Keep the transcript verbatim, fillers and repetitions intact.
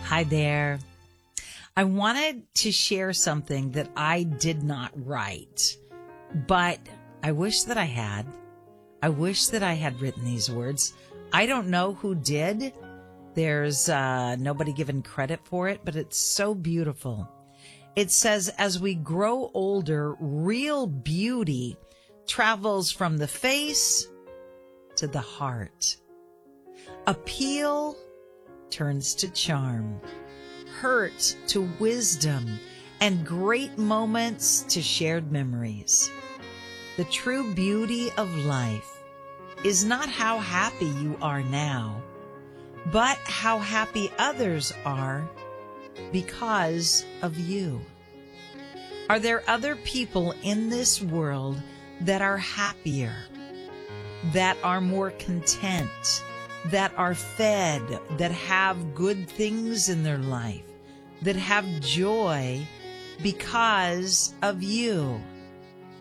Hi there. I wanted to share something that I did not write, but I wish that I had. I wish that I had written these words. I don't know who did. There's uh, nobody given credit for it, but it's so beautiful. It says, as we grow older, real beauty travels from the face to the heart. Appeal turns to charm, hurt to wisdom, and great moments to shared memories. The true beauty of life is not how happy you are now, but how happy others are because of you. Are there other people in this world that are happier, that are more content, that are fed, that have good things in their life, that have joy because of you?